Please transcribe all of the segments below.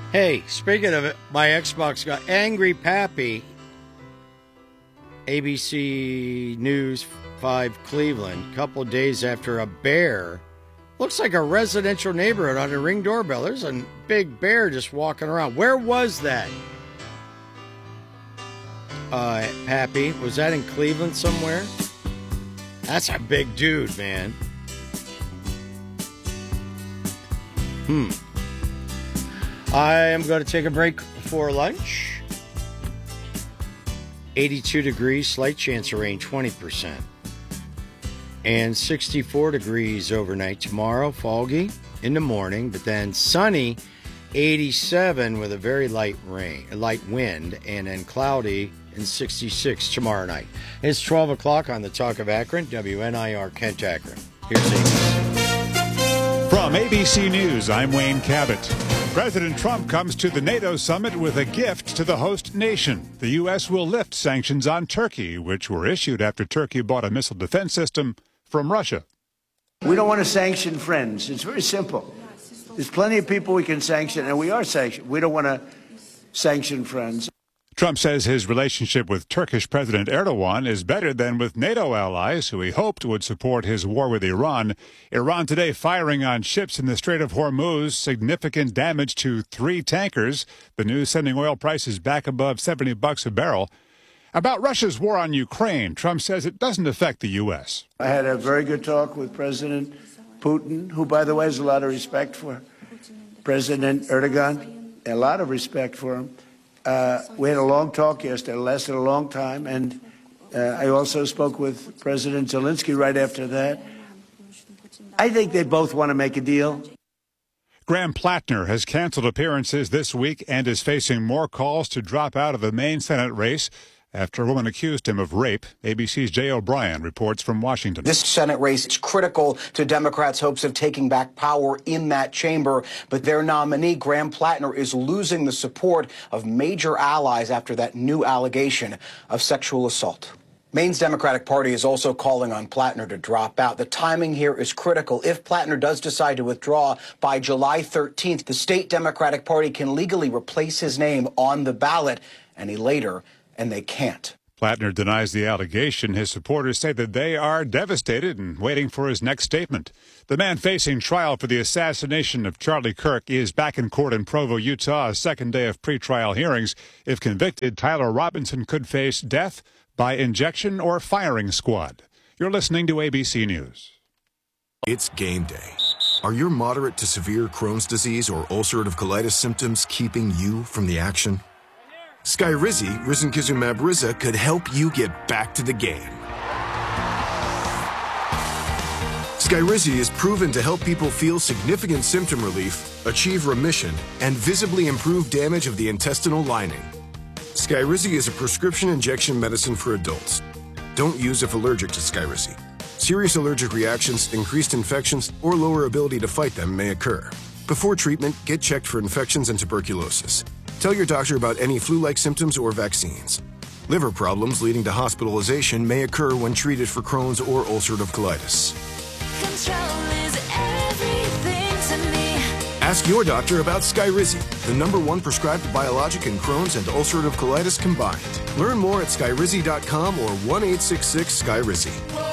Hey, speaking of it, my Xbox got Angry Pappy, ABC News 5 Cleveland, a couple of days after a bear, looks like a residential neighborhood on a Ring doorbell. There's a big bear just walking around. Where was that? Pappy, was that in Cleveland somewhere? That's a big dude, man. I am going to take a break for lunch. 82 degrees, slight chance of rain, 20%. And 64 degrees overnight tomorrow, foggy in the morning, but then sunny, 87 with a very light wind, and then cloudy and 66 tomorrow night. It's 12 o'clock on the Talk of Akron, WNIR Kent Akron. Here's ABC. From ABC News, I'm Wayne Cabot. President Trump comes to the NATO summit with a gift to the host nation. The U.S. will lift sanctions on Turkey, which were issued after Turkey bought a missile defense system from Russia. We don't want to sanction friends. It's very simple. There's plenty of people we can sanction, and we are sanctioned. We don't want to sanction friends. Trump says his relationship with Turkish President Erdogan is better than with NATO allies, who he hoped would support his war with Iran. Iran today firing on ships in the Strait of Hormuz, significant damage to 3 tankers. The news sending oil prices back above $70 a barrel. About Russia's war on Ukraine, Trump says it doesn't affect the U.S. I had a very good talk with President Putin, who, by the way, has a lot of respect for President Erdogan, a lot of respect for him. We had a long talk yesterday. It lasted a long time. And I also spoke with President Zelensky right after that. I think they both want to make a deal. Graham Plattner has canceled appearances this week and is facing more calls to drop out of the Maine Senate race after a woman accused him of rape. ABC's Jay O'Brien reports from Washington. This Senate race is critical to Democrats' hopes of taking back power in that chamber, but their nominee, Graham Plattner, is losing the support of major allies after that new allegation of sexual assault. Maine's Democratic Party is also calling on Plattner to drop out. The timing here is critical. If Plattner does decide to withdraw by July 13th, the state Democratic Party can legally replace his name on the ballot any later, and they can't. Plattner denies the allegation. His supporters say that they are devastated and waiting for his next statement. The man facing trial for the assassination of Charlie Kirk is back in court in Provo, Utah, a second day of pretrial hearings. If convicted, Tyler Robinson could face death by injection or firing squad. You're listening to ABC News. It's game day. Are your moderate to severe Crohn's disease or ulcerative colitis symptoms keeping you from the action? Skyrizi, risankizumab Riza, could help you get back to the game. Skyrizi is proven to help people feel significant symptom relief, achieve remission, and visibly improve damage of the intestinal lining. Skyrizi is a prescription injection medicine for adults. Don't use if allergic to Skyrizi. Serious allergic reactions, increased infections, or lower ability to fight them may occur. Before treatment, get checked for infections and tuberculosis. Tell your doctor about any flu-like symptoms or vaccines. Liver problems leading to hospitalization may occur when treated for Crohn's or ulcerative colitis. Control is everything to me. Ask your doctor about Skyrizi, the #1 prescribed biologic in Crohn's and ulcerative colitis combined. Learn more at skyrizi.com or 1-866-SKYRIZI.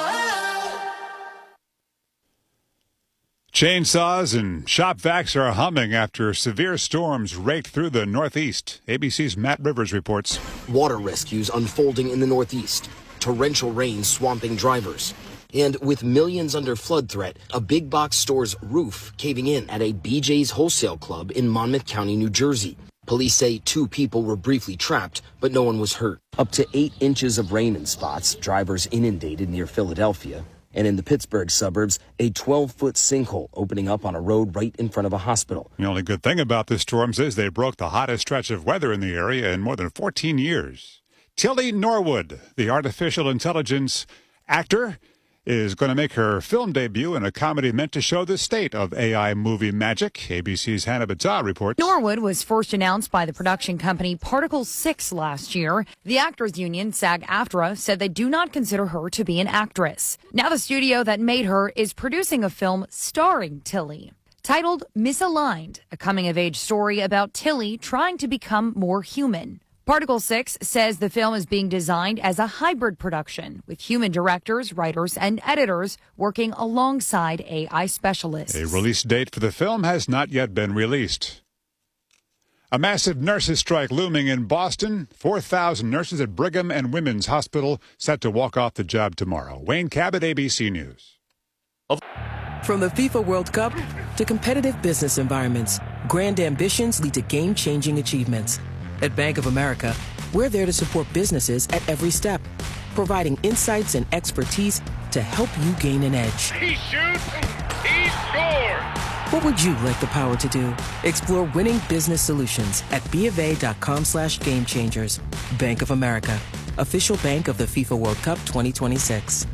Chainsaws and shop vacs are humming after severe storms raked through the Northeast. ABC's Matt Rivers reports. Water rescues unfolding in the Northeast. Torrential rain swamping drivers. And with millions under flood threat, a big box store's roof caving in at a BJ's Wholesale Club in Monmouth County, New Jersey. Police say 2 people were briefly trapped, but no one was hurt. Up to 8 inches of rain in spots, drivers inundated near Philadelphia. And in the Pittsburgh suburbs, a 12-foot sinkhole opening up on a road right in front of a hospital. The only good thing about the storms is they broke the hottest stretch of weather in the area in more than 14 years. Tilly Norwood, the artificial intelligence actor, is going to make her film debut in a comedy meant to show the state of AI movie magic. ABC's Hannah Battah reports. Norwood was first announced by the production company Particle 6 last year. The actors union, SAG-AFTRA, said they do not consider her to be an actress. Now the studio that made her is producing a film starring Tilly. Titled Misaligned, a coming-of-age story about Tilly trying to become more human. Particle 6 says the film is being designed as a hybrid production with human directors, writers, and editors working alongside AI specialists. A release date for the film has not yet been released. A massive nurses' strike looming in Boston. 4,000 nurses at Brigham and Women's Hospital set to walk off the job tomorrow. Wayne Cabot, ABC News. From the FIFA World Cup to competitive business environments, grand ambitions lead to game-changing achievements. At Bank of America, we're there to support businesses at every step, providing insights and expertise to help you gain an edge. He shoots, he scores! What would you like the power to do? Explore winning business solutions at BofA.com/gamechangers. Bank of America, official bank of the FIFA World Cup 2026.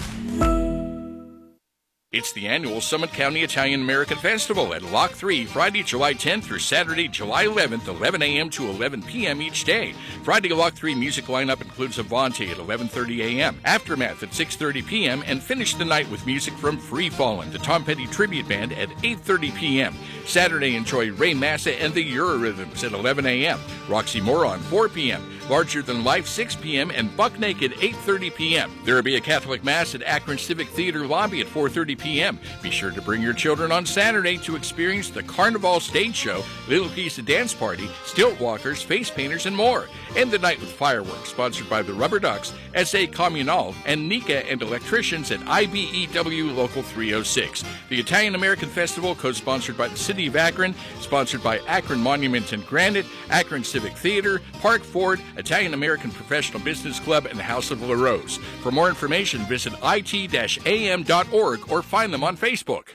It's the annual Summit County Italian-American Festival at Lock 3, Friday, July 10th through Saturday, July 11th, 11 a.m. to 11 p.m. each day. Friday Lock 3 music lineup includes Avante at 11:30 a.m., Aftermath at 6:30 p.m., and finish the night with music from Free Fallin', the Tom Petty Tribute Band, at 8:30 p.m. Saturday, enjoy Ray Massa and the Eurorhythms at 11 a.m., Roxy Moron, 4 p.m., Larger Than Life, 6 p.m., and Buck Naked, 8:30 p.m. There will be a Catholic Mass at Akron Civic Theater lobby at 4:30 p.m. Be sure to bring your children on Saturday to experience the Carnival Stage Show, Little Piece of Dance Party, Stilt Walkers, Face Painters, and more. End the night with fireworks, sponsored by the Rubber Ducks, SA Communal, and Nika and Electricians at IBEW Local 306. The Italian-American Festival, co-sponsored by the City of Akron, sponsored by Akron Monument and Granite, Akron Civic Theater, Park Ford, Italian-American Professional Business Club, and the House of La Rose. For more information, visit it-am.org or find them on Facebook.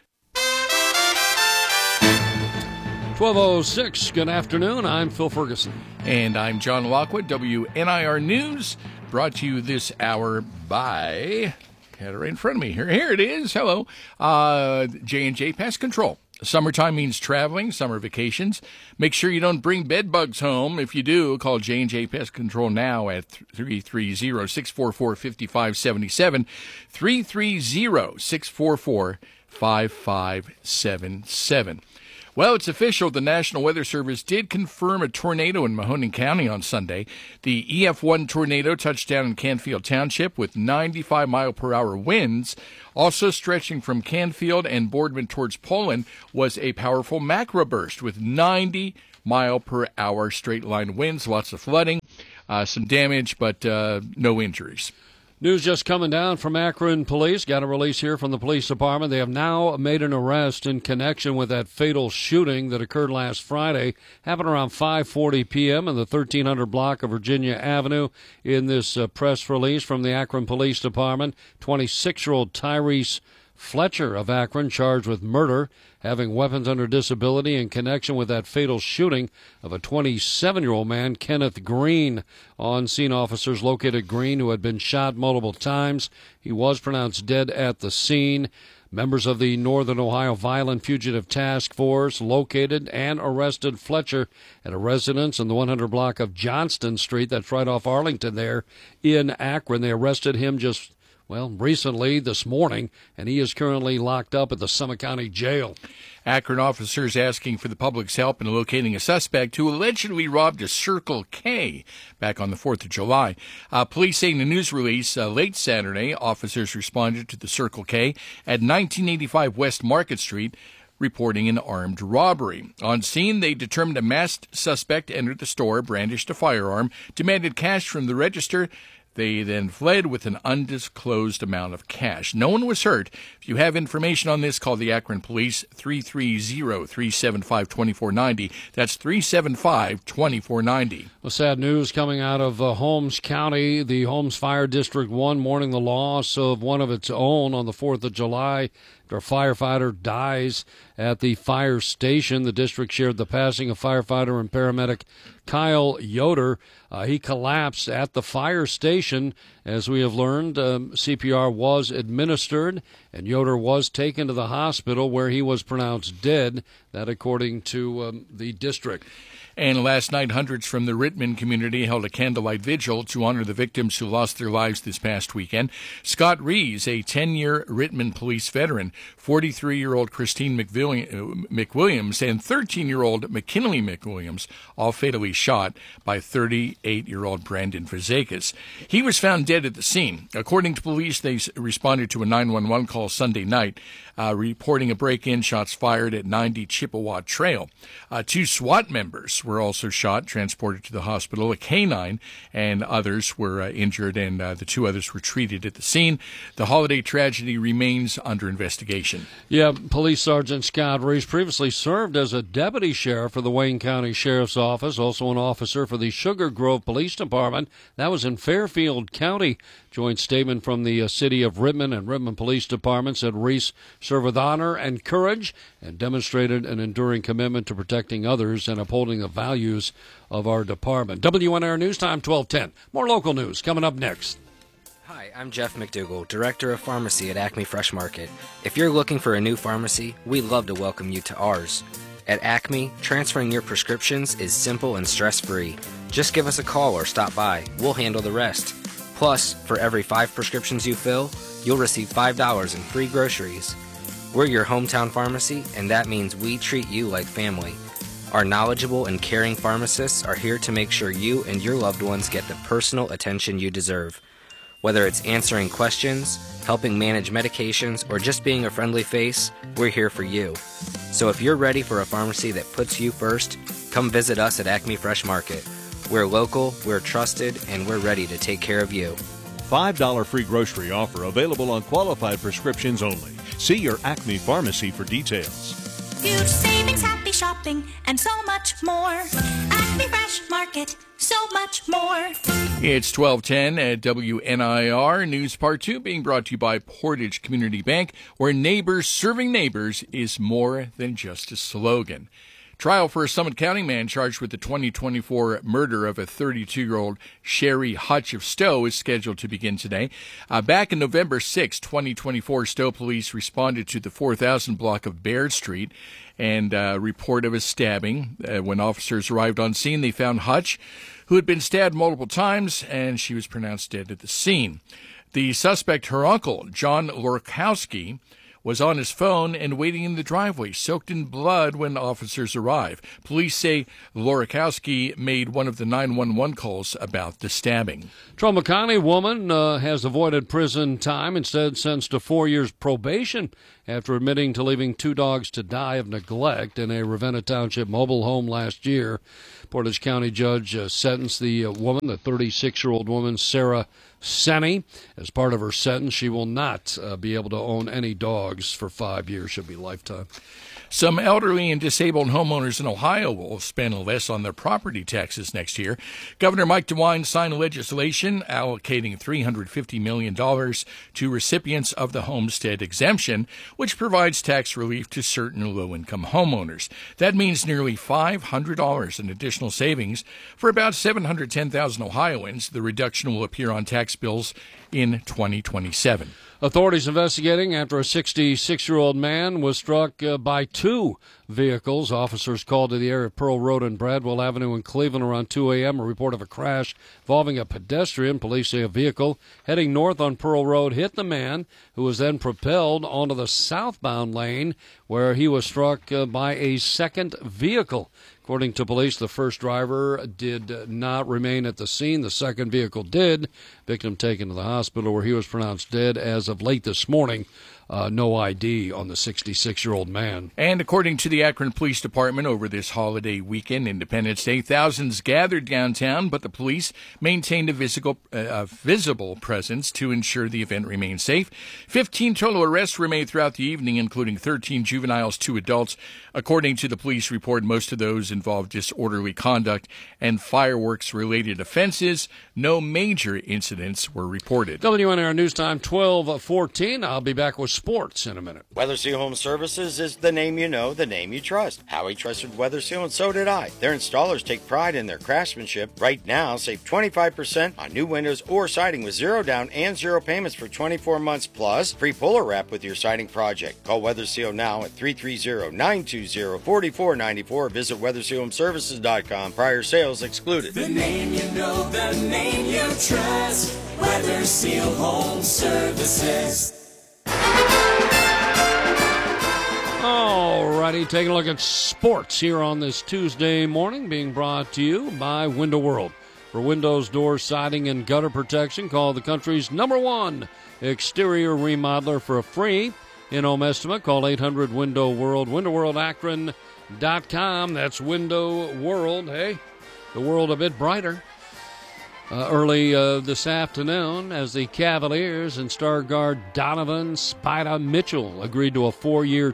12:06. Good afternoon. I'm Phil Ferguson. And I'm John Lockwood, WNIR News, brought to you this hour by, got it right in front of me here. Here it is. Hello. J&J Pest Control. Summertime means traveling, summer vacations. Make sure you don't bring bed bugs home. If you do, call J&J Pest Control now at 330-644-5577, 330-644-5577. Well, it's official. The National Weather Service did confirm a tornado in Mahoning County on Sunday. The EF1 tornado touched down in Canfield Township with 95-mile-per-hour winds. Also stretching from Canfield and Boardman towards Poland was a powerful macroburst with 90-mile-per-hour straight-line winds. Lots of flooding, some damage, but no injuries. News just coming down from Akron Police. Got a release here from the police department. They have now made an arrest in connection with that fatal shooting that occurred last Friday. Happened around 5:40 p.m. in the 1300 block of Virginia Avenue. In this press release from the Akron Police Department, 26-year-old Tyrese Fletcher of Akron charged with murder, having weapons under disability in connection with that fatal shooting of a 27-year-old man, Kenneth Green. On-scene officers located Green, who had been shot multiple times. He was pronounced dead at the scene. Members of the Northern Ohio Violent Fugitive Task Force located and arrested Fletcher at a residence in the 100 block of Johnston Street. That's right off Arlington there in Akron. They arrested him recently this morning, and he is currently locked up at the Summit County Jail. Akron officers asking for the public's help in locating a suspect who allegedly robbed a Circle K back on the 4th of July. Police say in a news release late Saturday, officers responded to the Circle K at 1985 West Market Street, reporting an armed robbery. On scene, they determined a masked suspect entered the store, brandished a firearm, demanded cash from the register. They then fled with an undisclosed amount of cash. No one was hurt. If you have information on this, call the Akron Police, 330-375-2490. That's 375-2490. Well, sad news coming out of Holmes County. The Holmes Fire District 1 mourning the loss of one of its own on the 4th of July. After a firefighter dies at the fire station, the district shared the passing of firefighter and paramedic Kyle Yoder. He collapsed at the fire station. As we have learned, CPR was administered, and Yoder was taken to the hospital where he was pronounced dead. That according to the district. And last night, hundreds from the Rittman community held a candlelight vigil to honor the victims who lost their lives this past weekend. Scott Rees, a 10-year Rittman police veteran, 43-year-old Christine McWilliams, and 13-year-old McKinley McWilliams, all fatally shot by 38-year-old Brandon Fazekas. He was found dead at the scene. According to police, they responded to a 911 call Sunday night, reporting a break-in, shots fired at 90 Chippewa Trail. 2 SWAT members were also shot, transported to the hospital. A canine and others were injured, and the 2 others were treated at the scene. The holiday tragedy remains under investigation. Yeah, Police Sergeant Scott Rees previously served as a deputy sheriff for the Wayne County Sheriff's Office, also an officer for the Sugar Grove Police Department. That was in Fairfield County. Joint statement from the city of Rittman and Rittman Police Department said Rees served with honor and courage and demonstrated an enduring commitment to protecting others and upholding the values of our department. WNR News Time 12:10. More local news coming up next. Hi, I'm Jeff McDougall, Director of Pharmacy at Acme Fresh Market. If you're looking for a new pharmacy, we'd love to welcome you to ours. At Acme, transferring your prescriptions is simple and stress-free. Just give us a call or stop by. We'll handle the rest. Plus, for every 5 prescriptions you fill, you'll receive $5 in free groceries. We're your hometown pharmacy, and that means we treat you like family. Our knowledgeable and caring pharmacists are here to make sure you and your loved ones get the personal attention you deserve. Whether it's answering questions, helping manage medications, or just being a friendly face, we're here for you. So if you're ready for a pharmacy that puts you first, come visit us at Acme Fresh Market. We're local, we're trusted, and we're ready to take care of you. $5 free grocery offer available on qualified prescriptions only. See your Acme pharmacy for details. Huge savings, happy shopping, and so much more. Acme Fresh Market, so much more. It's 12:10 at WNIR News Part 2, being brought to you by Portage Community Bank, where neighbors serving neighbors is more than just a slogan. Trial for a Summit County man charged with the 2024 murder of a 32-year-old Sherry Hutch of Stowe is scheduled to begin today. Back in November 6, 2024, Stowe police responded to the 4000 block of Baird Street and report of a stabbing. When officers arrived on scene, they found Hutch, who had been stabbed multiple times, and she was pronounced dead at the scene. The suspect, her uncle, John Lorkowski, was on his phone and waiting in the driveway, soaked in blood when officers arrived. Police say Lorkowski made one of the 911 calls about the stabbing. Trumbull County woman has avoided prison time, instead sentenced to 4 years probation after admitting to leaving 2 dogs to die of neglect in a Ravenna Township mobile home last year. Portage County judge sentenced the woman, the 36-year-old woman, Sarah Senny. As part of her sentence, she will not be able to own any dogs for 5 years. Should be lifetime. Some elderly and disabled homeowners in Ohio will spend less on their property taxes next year. Governor Mike DeWine signed legislation allocating $350 million to recipients of the homestead exemption, which provides tax relief to certain low-income homeowners. That means nearly $500 in additional savings for about 710,000 Ohioans. The reduction will appear on tax bills in 2027. Authorities investigating after a 66-year-old man was struck by 2 vehicles. Officers called to the area of Pearl Road and Bradwell Avenue in Cleveland around 2 a.m. A report of a crash involving a pedestrian. Police say a vehicle heading north on Pearl Road hit the man, who was then propelled onto the southbound lane, where he was struck by a second vehicle. According to police, the first driver did not remain at the scene. The second vehicle did. Victim taken to the hospital, where he was pronounced dead as of late this morning. No ID on the 66-year-old man. And according to the Akron Police Department, over this holiday weekend, Independence Day, thousands gathered downtown, but the police maintained a visible presence to ensure the event remained safe. 15 total arrests were made throughout the evening, including 13 juveniles, 2 adults. According to the police report, most of those involved disorderly conduct and fireworks-related offenses. No major incidents were reported. WNR News Time 12:14. I'll be back with sports in a minute. Weather Seal Home Services is the name you know, the name you trust. Howie trusted Weather Seal, and so did I. Their installers take pride in their craftsmanship. Right now, save 25% on new windows or siding with 0 down and 0 payments for 24 months, plus free puller wrap with your siding project. Call Weather Seal now at 330-920-4494. Visit WeatherSealHomeServices.com. Prior sales excluded. The name you know, the name you trust. Weather Seal Home Services. Alrighty, taking a look at sports here on this Tuesday morning, being brought to you by Window World. For windows, doors, siding, and gutter protection, call the country's #1 exterior remodeler for a free in-home estimate. Call 800-WINDOW-WORLD, windowworldakron.com. That's Window World. Hey, the world a bit brighter. Early this afternoon, as the Cavaliers and star guard Donovan Spider Mitchell agreed to a 4-year,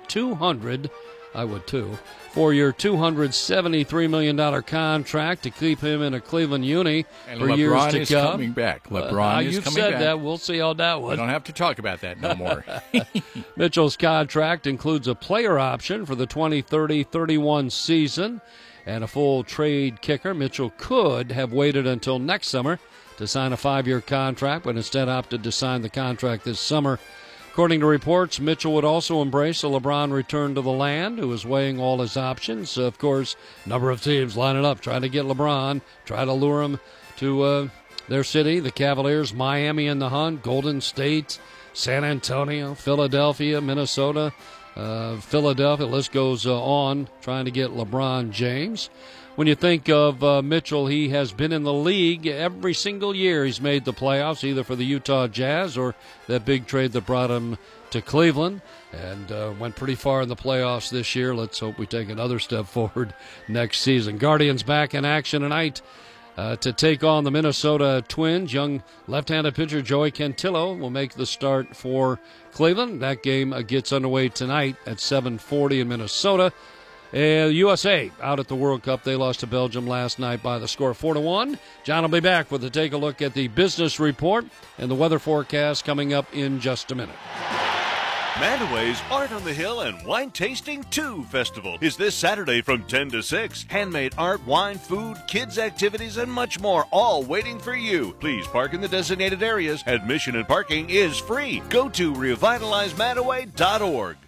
$273 million contract to keep him in a Cleveland uni and for LeBron years to is come. Coming back. LeBron is you've coming said back. that. We'll see on that one. We don't have to talk about that no more. Mitchell's contract includes a player option for the 2030-31 season and a full trade kicker. Mitchell could have waited until next summer to sign a 5-year contract, but instead opted to sign the contract this summer. According to reports, Mitchell would also embrace a LeBron return to the land, who is weighing all his options. Of course, a number of teams lining up, trying to get LeBron, try to lure him to their city. The Cavaliers, Miami in the hunt, Golden State, San Antonio, Philadelphia, Minnesota, Philadelphia, list goes on, trying to get LeBron James. When you think of Mitchell, he has been in the league every single year. He's made the playoffs, either for the Utah Jazz or that big trade that brought him to Cleveland, and went pretty far in the playoffs this year. Let's hope we take another step forward next season. Guardians back in action tonight to take on the Minnesota Twins. Young left-handed pitcher Joey Cantillo will make the start for Cleveland. That game gets underway tonight at 7:40 in Minnesota. USA out at the World Cup. They lost to Belgium last night by the score 4-1. John will be back with a take a look at the business report and the weather forecast coming up in just a minute. Mandaway's Art on the Hill and Wine Tasting 2 Festival is this Saturday from 10 to 6. Handmade art, wine, food, kids' activities, and much more, all waiting for you. Please park in the designated areas. Admission and parking is free. Go to revitalizemandaway.org.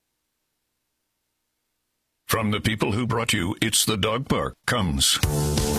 From the people who brought you It's the Dog Park comes